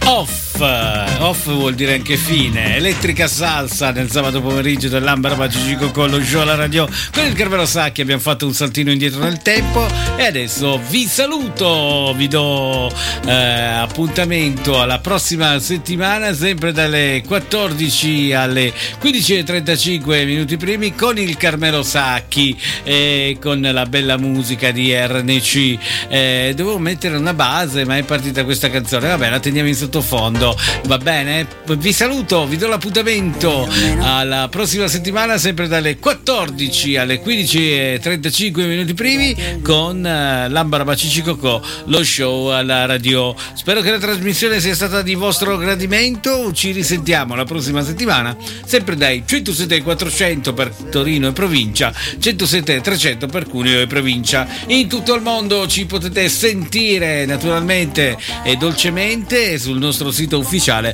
Off vuol dire anche fine. Elettrica salsa nel sabato pomeriggio dell'Ambra Pacifico con lo show alla radio con il Carmelo Sacchi. Abbiamo fatto un saltino indietro nel tempo e adesso vi saluto, vi do appuntamento alla prossima settimana, sempre dalle 14 alle 15:35 minuti primi con il Carmelo Sacchi e con la bella musica di RNC. Dovevo mettere una base ma è partita questa canzone, vabbè, la teniamo in sottofondo, va bene? Vi saluto, vi do l'appuntamento alla prossima settimana sempre dalle 14 alle 15:35 minuti primi con l'Ambra Bacici-Cocò, lo show alla radio. Spero che la trasmissione sia stata di vostro gradimento. Ci risentiamo la prossima settimana sempre dai 107 ai 400 per Torino e provincia, 107 ai 300 per Cuneo e provincia. In tutto il mondo ci potete sentire naturalmente e dolcemente sul nostro sito ufficiale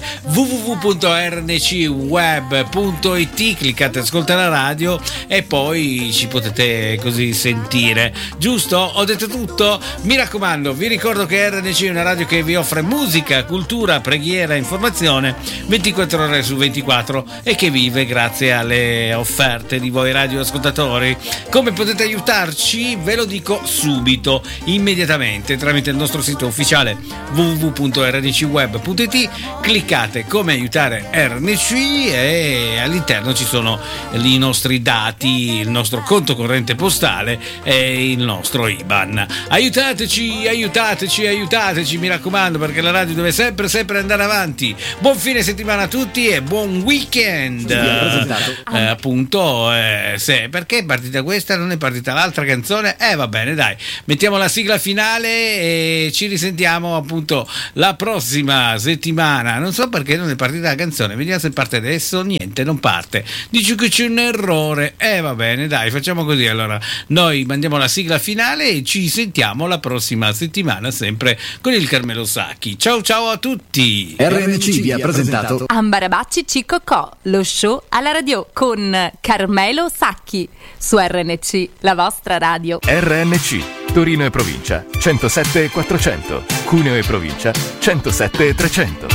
www.rncweb.it, cliccate ascolta la radio e poi ci potete così sentire, giusto? Ho detto tutto? Mi raccomando, vi ricordo che RNC è una radio che vi offre musica, cultura, preghiera, informazione 24 ore su 24 e che vive grazie alle offerte di voi radioascoltatori. Come potete aiutarci? Ve lo dico subito, immediatamente, tramite il nostro sito ufficiale www.rncweb.it, cliccate come aiutare RNC e all'interno ci sono i nostri dati, il nostro conto corrente postale e il nostro IBAN. Aiutateci, mi raccomando, perché la radio deve sempre andare avanti. Buon fine settimana a tutti e buon weekend. Appunto, se perché è partita questa, non è partita l'altra canzone? Va bene, dai, mettiamo la sigla finale e ci risentiamo appunto la prossima settimana. Non so perché non è partita la canzone, vediamo se parte adesso. Niente, non parte, dici che c'è un errore. Va bene, dai, facciamo così. Allora noi mandiamo la sigla finale e ci sentiamo la prossima settimana sempre con il Carmelo Sacchi. Ciao a tutti. RNC vi ha presentato Ambra Bacici-Cocò, lo show alla radio con Carmelo Sacchi su RNC, la vostra radio. RNC Torino e provincia 107 e 400, Cuneo e provincia 107 e 300.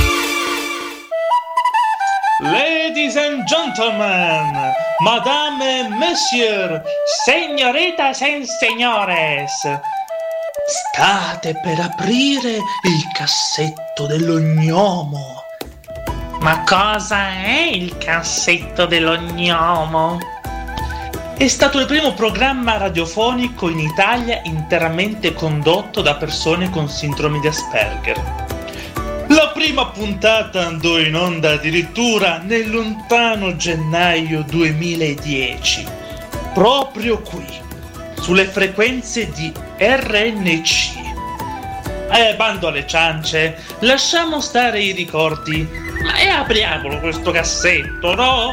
Ladies and gentlemen, madame et messieurs, señoritas and señores, state per aprire il cassetto dell'ognomo. Ma cosa è il cassetto dell'ognomo? È stato il primo programma radiofonico in Italia interamente condotto da persone con sindrome di Asperger. La prima puntata andò in onda addirittura nel lontano gennaio 2010, proprio qui, sulle frequenze di RNC. Bando alle ciance, lasciamo stare i ricordi, ma apriamolo questo cassetto, no?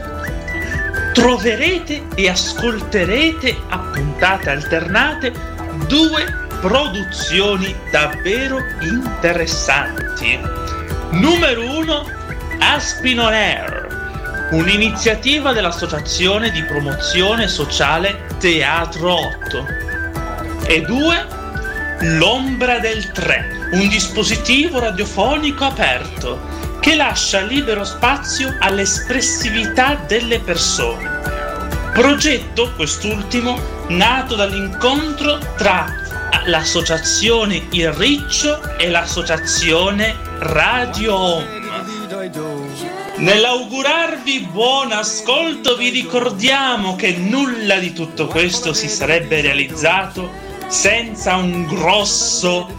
Troverete e ascolterete a puntate alternate due produzioni davvero interessanti. Numero 1, Aspin on Air, un'iniziativa dell'Associazione di Promozione Sociale Teatro 8. E 2, L'Ombra del 3, un dispositivo radiofonico aperto che lascia libero spazio all'espressività delle persone. Progetto, quest'ultimo, nato dall'incontro tra l'associazione Il Riccio e l'associazione Radio Home. Nell'augurarvi buon ascolto vi ricordiamo che nulla di tutto questo si sarebbe realizzato senza un grosso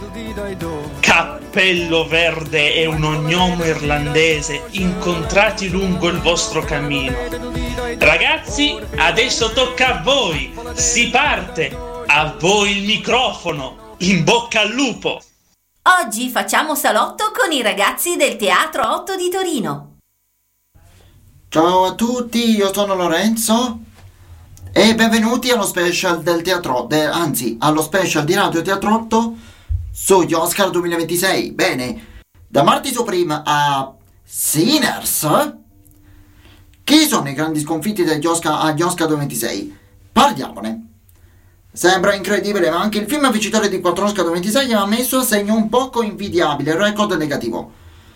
cappello verde e un ognomo irlandese incontrati lungo il vostro cammino. Ragazzi, adesso tocca a voi, si parte, a voi il microfono, in bocca al lupo. Oggi facciamo salotto con i ragazzi del Teatro 8 di Torino. Ciao a tutti, io sono Lorenzo e benvenuti allo special del teatro, allo special di Radio Teatro 8 sugli Oscar 2026. Bene, da Marty Supreme a Sinners, chi sono i grandi sconfitti agli Oscar 2026? Parliamone. Sembra incredibile, ma anche il film vincitore di 4 Oscar 2026 ha messo a segno un poco invidiabile record negativo.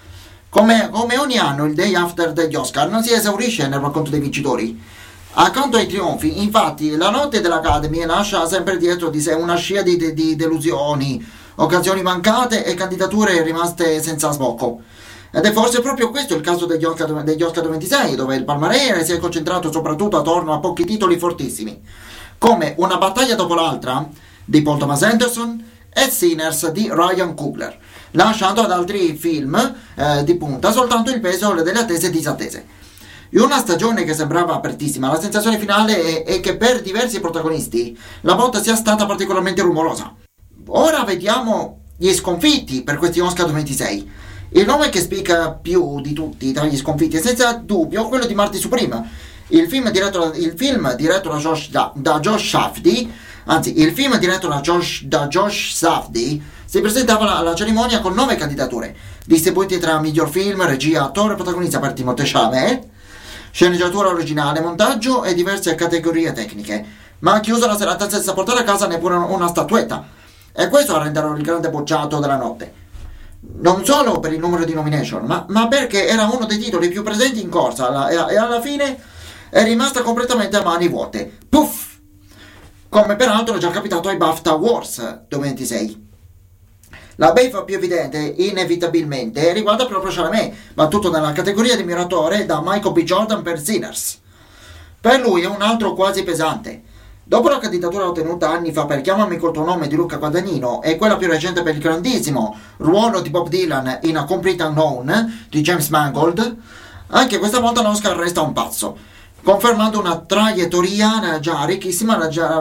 Come ogni anno, il day after degli Oscar non si esaurisce nel racconto dei vincitori. Accanto ai trionfi, infatti, la notte dell'Academy lascia sempre dietro di sé una scia di delusioni, occasioni mancate e candidature rimaste senza sbocco. Ed è forse proprio questo il caso degli Oscar 26, dove il palmarès si è concentrato soprattutto attorno a pochi titoli fortissimi, come Una battaglia dopo l'altra di Paul Thomas Anderson e Sinners di Ryan Coogler, lasciando ad altri film di punta soltanto il peso delle attese e disattese. In una stagione che sembrava apertissima, la sensazione finale è che per diversi protagonisti la botta sia stata particolarmente rumorosa. Ora vediamo gli sconfitti per questi Oscar 26. Il nome che spicca più di tutti tra gli sconfitti è senza dubbio quello di Marty Supreme, il film diretto da Josh Safdie. Anzi, il film diretto da Josh Safdie si presentava alla cerimonia con 9 candidature, distribuite tra miglior film, regia, attore e protagonista per Timothée Chalamet, sceneggiatura originale, montaggio e diverse categorie tecniche, ma ha chiuso la serata senza portare a casa neppure una statuetta, e questo a renderlo il grande bocciato della notte. Non solo per il numero di nomination, ma perché era uno dei titoli più presenti in corsa e alla fine è rimasta completamente a mani vuote. Puff! Come peraltro è già capitato ai BAFTA Awards 26. La beffa più evidente, inevitabilmente, riguarda proprio Chalamet, battuto nella categoria di miglior attore da Michael B. Jordan per Sinners. Per lui è un altro quasi pesante. Dopo la candidatura ottenuta anni fa per Chiamami col tuo nome di Luca Guadagnino e quella più recente per il grandissimo ruolo di Bob Dylan in A Complete Unknown di James Mangold, anche questa volta l'Oscar resta un passo, confermando una traiettoria già ricchissima,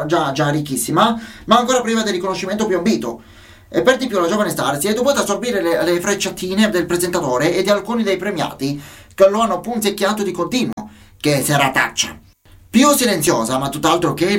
ma ancora priva del riconoscimento più ambito. E per di più la giovane star si è dovuta assorbire le frecciatine del presentatore e di alcuni dei premiati che lo hanno punzecchiato di continuo. Che serataccia! Più silenziosa, ma tutt'altro che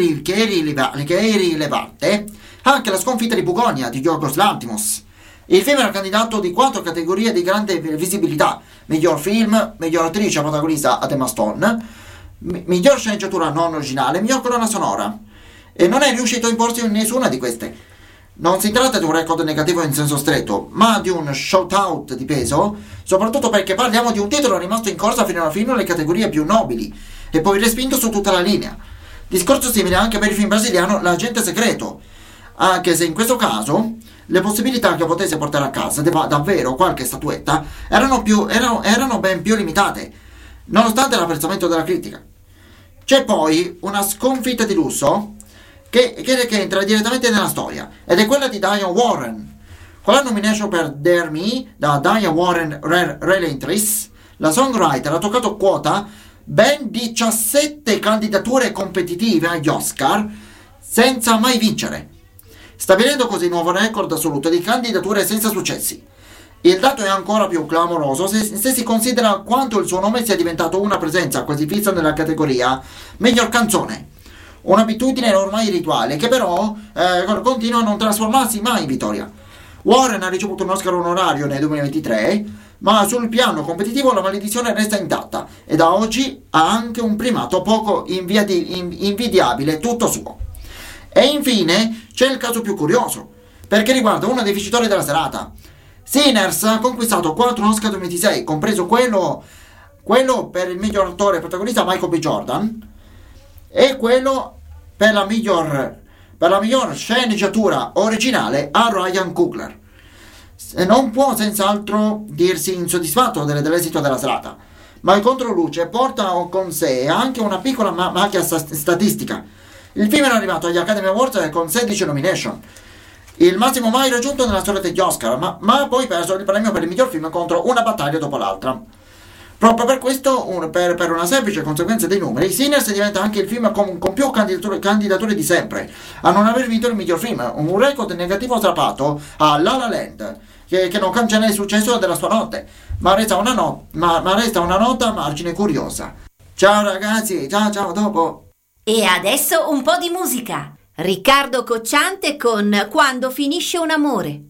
rilevante, anche la sconfitta di Bugonia di Yorgos Lanthimos. Il film era candidato di 4 categorie di grande visibilità: miglior film, miglior attrice protagonista Emma Stone, miglior sceneggiatura non originale, miglior colonna sonora, e non è riuscito a imporsi in nessuna di queste. Non si tratta di un record negativo in senso stretto, ma di un shoutout di peso, soprattutto perché parliamo di un titolo rimasto in corsa fino alla fine nelle categorie più nobili e poi respinto su tutta la linea. Discorso simile anche per il film brasiliano L'agente segreto, anche se in questo caso le possibilità che potesse portare a casa davvero qualche statuetta erano ben più limitate, nonostante l'apprezzamento della critica. C'è poi una sconfitta di lusso che entra direttamente nella storia, ed è quella di Diane Warren. Con la nomination per Dare Me da Diane Warren Relentless, la songwriter ha toccato quota ben 17 candidature competitive agli Oscar senza mai vincere, stabilendo così il nuovo record assoluto di candidature senza successi. Il dato è ancora più clamoroso se si considera quanto il suo nome sia diventato una presenza quasi fissa nella categoria miglior canzone. Un'abitudine ormai rituale che però continua a non trasformarsi mai in vittoria. Warren ha ricevuto un Oscar onorario nel 2023, ma sul piano competitivo la maledizione resta intatta e da oggi ha anche un primato poco invidiabile tutto suo. E infine c'è il caso più curioso, perché riguarda uno dei vincitori della serata. Sinners ha conquistato 4 Oscar 2026, compreso quello per il miglior attore protagonista Michael B. Jordan e quello per la miglior sceneggiatura originale a Ryan Coogler. Non può senz'altro dirsi insoddisfatto dell'esito della serata, ma il controluce porta con sé anche una piccola macchia statistica. Il film è arrivato agli Academy Awards con 16 nomination, il massimo mai raggiunto nella storia degli Oscar, ma ha poi perso il premio per il miglior film contro Una battaglia dopo l'altra. Proprio per questo, per una semplice conseguenza dei numeri, Sinners diventa anche il film con più candidature di sempre a non aver vinto il miglior film, un record negativo strappato a La La Land, che non cancella il successo della sua notte, ma resta una nota a margine curiosa. Ciao ragazzi, ciao, dopo. E adesso un po' di musica. Riccardo Cocciante con Quando finisce un amore.